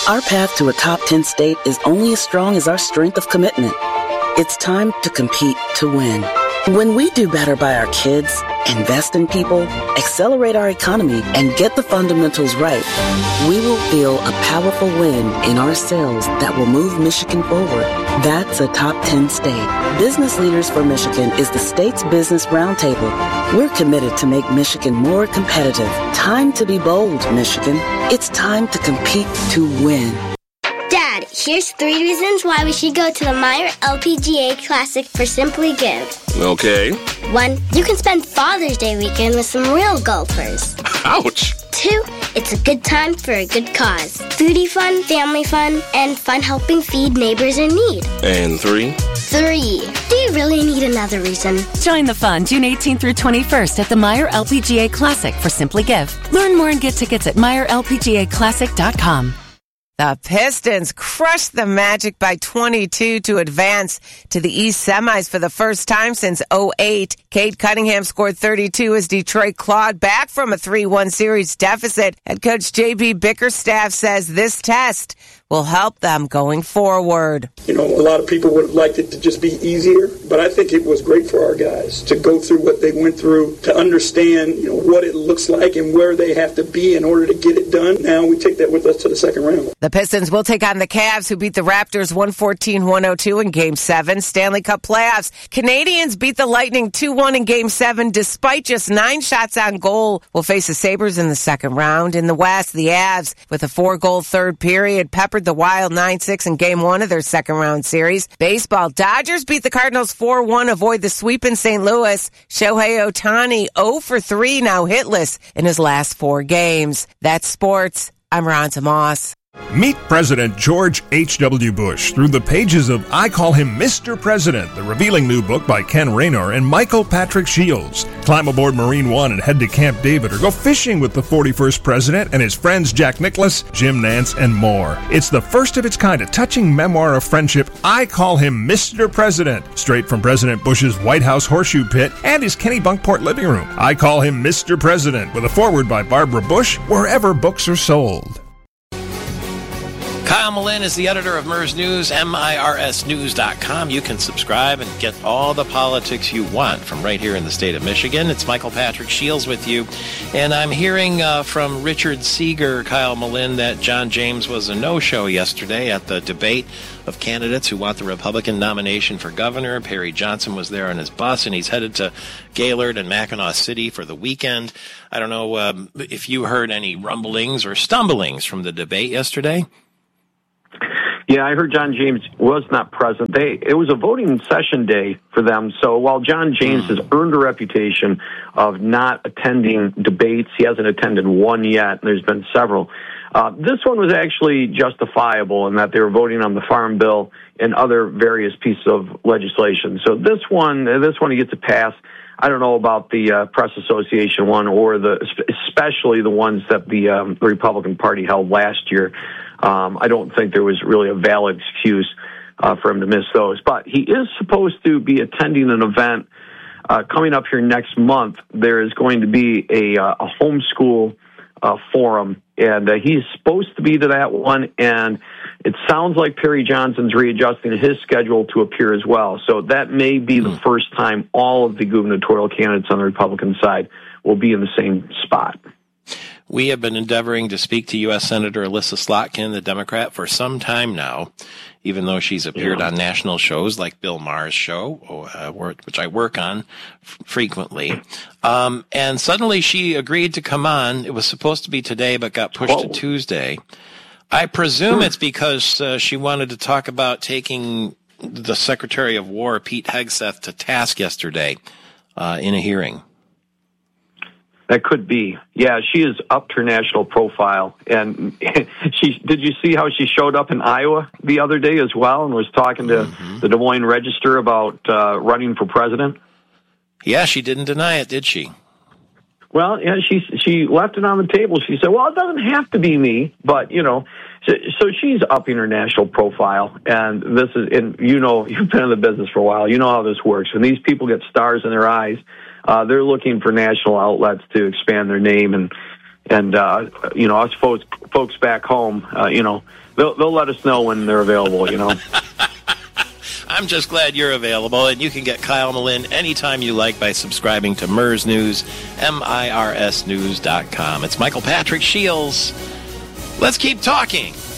Our path to a top 10 state is only as strong as our strength of commitment. It's time to compete to win. When we do better by our kids, invest in people, accelerate our economy, and get the fundamentals right, we will feel a powerful wind in our sails that will move Michigan forward. That's a top 10 state. Business Leaders for Michigan is the state's business roundtable. We're committed to make Michigan more competitive. Time to be bold, Michigan. It's time to compete to win. Dad, here's 3 reasons why we should go to the Meyer LPGA Classic for Simply Give. Okay. 1, you can spend Father's Day weekend with some real golfers. Ouch. 2, it's a good time for a good cause. Foodie fun, family fun, and fun helping feed neighbors in need. And 3? 3, do you really need another reason? Join the fun June 18th through 21st at the Meyer LPGA Classic for Simply Give. Learn more and get tickets at MeyerLPGAClassic.com. The Pistons crushed the Magic by 22 to advance to the East semis for the first time since '08. Cade Cunningham scored 32 as Detroit clawed back from a 3-1 series deficit. Head coach J.B. Bickerstaff says this test will help them going forward. A lot of people would have liked it to just be easier, but I think it was great for our guys to go through what they went through, to understand, what it looks like and where they have to be in order to get it done. Now we take that with us to the second round. The Pistons will take on the Cavs, who beat the Raptors 114-102 in Game 7. Stanley Cup playoffs. Canadians beat the Lightning 2-1 in Game 7 despite just 9 shots on goal. Will face the Sabres in the second round. In the West, the Avs, with a 4-goal third period, peppered the Wild 9-6 in Game 1 of their second round series. Baseball, Dodgers beat the Cardinals 4-1, avoid the sweep in St. Louis. Shohei Ohtani 0-for-3, now hitless in his last 4 games. That's sports. I'm Ronta Moss. Meet President George H.W. Bush through the pages of I Call Him Mr. President, the revealing new book by Ken Raynor and Michael Patrick Shields. Climb aboard Marine One and head to Camp David or go fishing with the 41st President and his friends Jack Nicklaus, Jim Nance, and more. It's the first of its kind, a touching memoir of friendship. I Call Him Mr. President, straight from President Bush's White House horseshoe pit and his Kennebunkport living room. I Call Him Mr. President, with a foreword by Barbara Bush, wherever books are sold. Kyle Malin is the editor of MERS News, MIRSnews.com. You can subscribe and get all the politics you want from right here in the state of Michigan. It's Michael Patrick Shields with you. And I'm hearing from Richard Seeger, Kyle Malin, that John James was a no-show yesterday at the debate of candidates who want the Republican nomination for governor. Perry Johnson was there on his bus, and he's headed to Gaylord and Mackinac City for the weekend. I don't know if you heard any rumblings or stumblings from the debate yesterday. Yeah, I heard John James was not present. It was a voting session day for them, so while John James has earned a reputation of not attending debates, he hasn't attended one yet, and there's been several. This one was actually justifiable in that they were voting on the Farm Bill and other various pieces of legislation. So this one he gets a pass. I don't know about the Press Association one or especially the ones that the Republican Party held last year. I don't think there was really a valid excuse for him to miss those. But he is supposed to be attending an event coming up here next month. There is going to be a homeschool forum, and he's supposed to be to that one. And it sounds like Perry Johnson's readjusting his schedule to appear as well. So that may be the first time all of the gubernatorial candidates on the Republican side will be in the same spot. We have been endeavoring to speak to U.S. Senator Alyssa Slotkin, the Democrat, for some time now, even though she's appeared on national shows like Bill Maher's show, which I work on frequently. And suddenly she agreed to come on. It was supposed to be today, but got pushed to Tuesday. I presume it's because she wanted to talk about taking the Secretary of War, Pete Hegseth, to task yesterday in a hearing. That could be. Yeah, she has upped her national profile. And did you see how she showed up in Iowa the other day as well and was talking to the Des Moines Register about running for president? Yeah, she didn't deny it, did she? Well, yeah, she left it on the table. She said, well, it doesn't have to be me, but, so she's upping her national profile. And this is, and you've been in the business for a while. You know how this works. When these people get stars in their eyes, they're looking for national outlets to expand their name, and us folks back home, they'll let us know when they're available, I'm just glad you're available, and you can get Kyle Malin anytime you like by subscribing to MERS News, MIRSnews.com. It's Michael Patrick Shields. Let's keep talking.